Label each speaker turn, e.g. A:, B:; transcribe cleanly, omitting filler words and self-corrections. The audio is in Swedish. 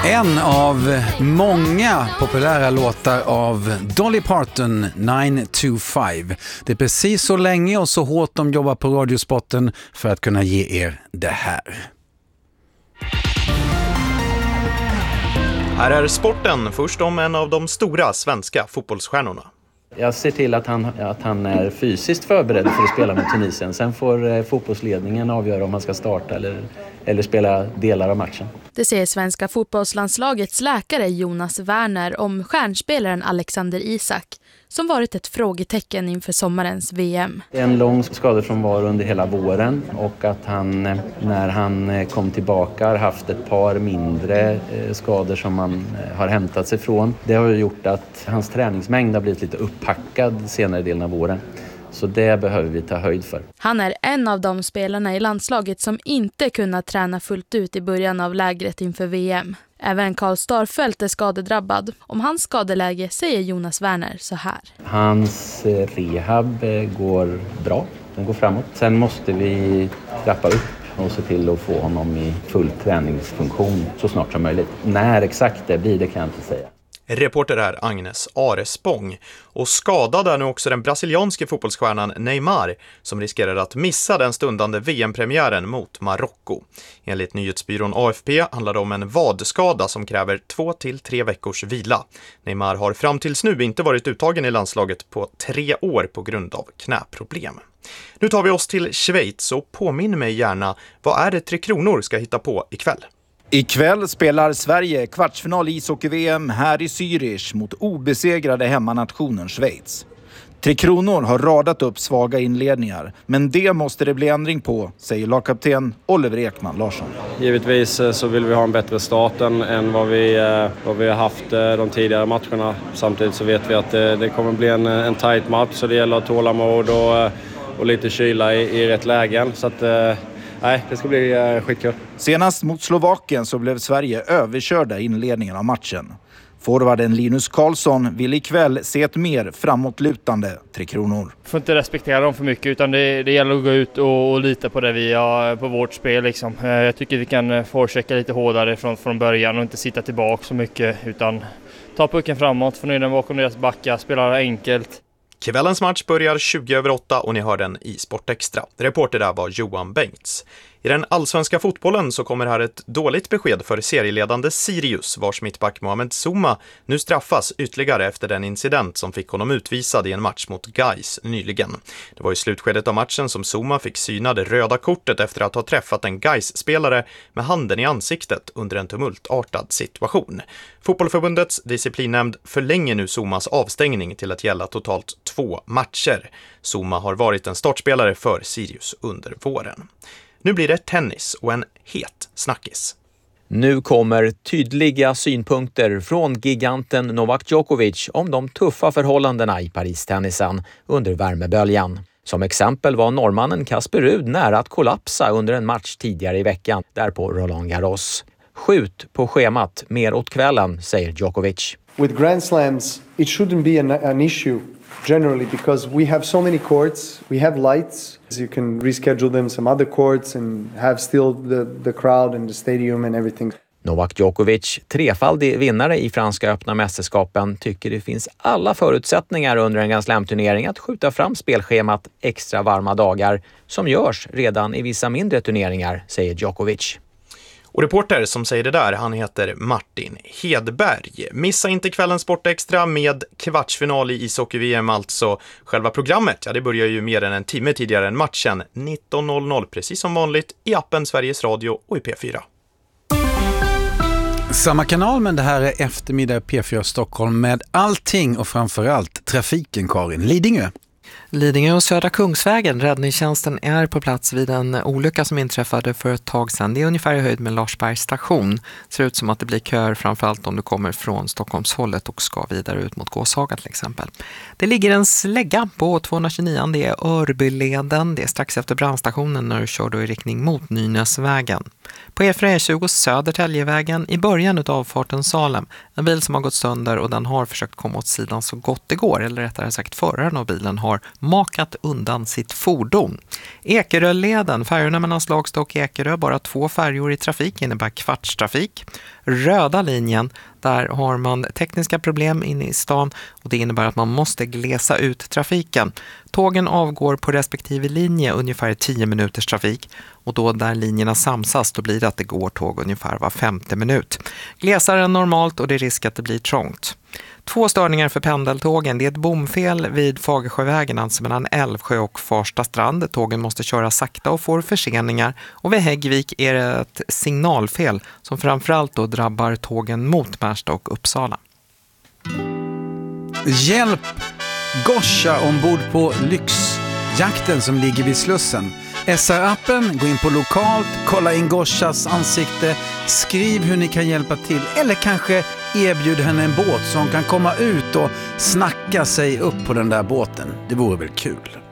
A: En av många populära låtar av Dolly Parton, 9 to 5. Det är precis så länge och så hårt de jobbar på radiospotten för att kunna ge er det här.
B: Här är sporten, först om en av de stora svenska fotbollsstjärnorna.
C: Jag ser till att han är fysiskt förberedd för att spela mot Tunisien. Sen får fotbollsledningen avgöra om han ska starta eller spela delar av matchen.
D: Det säger svenska fotbollslandslagets läkare Jonas Werner om stjärnspelaren Alexander Isak, som varit ett frågetecken inför sommarens VM.
C: En lång skadefrånvaro under hela våren och att han, när han kom tillbaka, har haft ett par mindre skador som han har hämtat sig från. Det har gjort att hans träningsmängd har blivit lite upphackad senare delen av våren. Så det behöver vi ta höjd för.
D: Han är en av de spelarna i landslaget som inte kunnat träna fullt ut i början av lägret inför VM. Även Karl Starfelt är skadedrabbad. Om hans skadeläge säger Jonas Werner så här.
C: Hans rehab går bra. Den går framåt. Sen måste vi trappa upp och se till att få honom i full träningsfunktion så snart som möjligt. När exakt det blir, det kan jag inte säga.
B: Reporter är Agnes Arespång. Och skadad är nu också den brasilianske fotbollsstjärnan Neymar som riskerar att missa den stundande VM-premiären mot Marocko. Enligt nyhetsbyrån AFP handlar det om en vadskada som kräver 2 till 3 veckors vila. Neymar har fram tills nu inte varit uttagen i landslaget på 3 år på grund av knäproblem. Nu tar vi oss till Schweiz och påminn mig gärna, vad är det Tre Kronor ska hitta på ikväll?
E: Ikväll spelar Sverige kvartsfinal i ishockey-VM här i Zürich mot obesegrade hemmanationen Schweiz. Tre Kronor har radat upp svaga inledningar, men det måste det bli ändring på, säger lagkapten Oliver Ekman Larsson.
F: Givetvis så vill vi ha en bättre start än vad vi har haft de tidigare matcherna. Samtidigt så vet vi att det kommer bli en tight match, så det gäller att tålamod och lite kyla i rätt lägen. Så att nej, det ska bli skitkul.
E: Senast mot Slovakien så blev Sverige överkörda i inledningen av matchen. Forwarden Linus Karlsson vill ikväll se ett mer framåtlutande Tre Kronor.
G: Får inte respektera dem för mycket, utan det gäller att gå ut och lita på det vi har på vårt spel. Liksom. Jag tycker vi kan forechecka lite hårdare från början och inte sitta tillbaka så mycket, utan ta pucken framåt, få ner den bakom deras backar, spela enkelt.
B: Kvällens match börjar 20:08 och ni hör den i Sportextra. Reporter där var Johan Bengts. I den allsvenska fotbollen så kommer här ett dåligt besked för serieledande Sirius, vars mittback Mohamed Souma nu straffas ytterligare efter den incident som fick honom utvisad i en match mot Gais nyligen. Det var i slutskedet av matchen som Souma fick syna det röda kortet efter att ha träffat en Gais-spelare med handen i ansiktet under en tumultartad situation. Fotbollförbundets disciplinnämnd förlänger nu Soumas avstängning till att gälla totalt 2 matcher. Souma har varit en startspelare för Sirius under våren. Nu blir det tennis och en het snackis.
H: Nu kommer tydliga synpunkter från giganten Novak Djokovic om de tuffa förhållandena i Paris-tennisen under värmeböljan. Som exempel var norrmannen Casper Ruud nära att kollapsa under en match tidigare i veckan där på Roland Garros. Skjut på schemat mer åt kvällen, säger Djokovic.
I: With Grand Slams, it shouldn't be an issue generally because we have so many courts, we have lights. So you can reschedule them some other courts and have still the crowd and the stadium and everything.
H: Novak Djokovic, trefaldig vinnare i franska öppna mästerskapen, tycker det finns alla förutsättningar under en Grand Slam-turnering att skjuta fram spelschemat extra varma dagar som görs redan i vissa mindre turneringar, säger Djokovic.
B: Och reporter som säger det där, han heter Martin Hedberg. Missa inte kvällens Sportextra med kvartsfinal i ishockey-VM, alltså själva programmet. Ja, det börjar ju mer än en timme tidigare än matchen, 19:00, precis som vanligt i appen Sveriges Radio och i P4.
A: Samma kanal, men det här är eftermiddag P4 Stockholm med allting och framförallt trafiken, Karin. Lidingö
J: och Södra Kungsvägen. Räddningstjänsten är på plats vid en olycka som inträffade för ett tag sedan. Det är ungefär i höjd med Larsbergs station. Det ser ut som att det blir köer framförallt om du kommer från Stockholmshållet och ska vidare ut mot Gåshaga till exempel. Det ligger en slägga på 229, det är Örbyleden. Det är strax efter brandstationen när du kör då i riktning mot Nynäsvägen. På E4E20 Södertäljevägen i början av avfarten Salem. En bil som har gått sönder och den har försökt komma åt sidan så gott det går. Eller rättare sagt föraren av bilen har makat undan sitt fordon. Ekeröleden, färjorna mellan Slagsta och Ekerö, bara 2 färjor i trafik innebär kvartstrafik. Röda linjen, där har man tekniska problem inne i stan och det innebär att man måste glesa ut trafiken. Tågen avgår på respektive linje ungefär 10 minuters trafik och då där linjerna samsas då blir det att det går tåg ungefär var 5:e minut. Glesare än normalt och det är risk att det blir trångt. 2 störningar för pendeltågen. Det är ett bomfel vid Fagersjövägen, alltså mellan Älvsjö och Farsta strand. Tågen måste köra sakta och får förseningar. Och vid Häggvik är det ett signalfel som framförallt då drabbar tågen mot Märsta och Uppsala.
A: Hjälp Goscha ombord på lyxjakten som ligger vid Slussen. SR-appen, gå in på lokalt, kolla in Goschas ansikte, skriv hur ni kan hjälpa till eller kanske erbjud henne en båt så hon kan komma ut och snacka sig upp på den där båten. Det vore väl kul.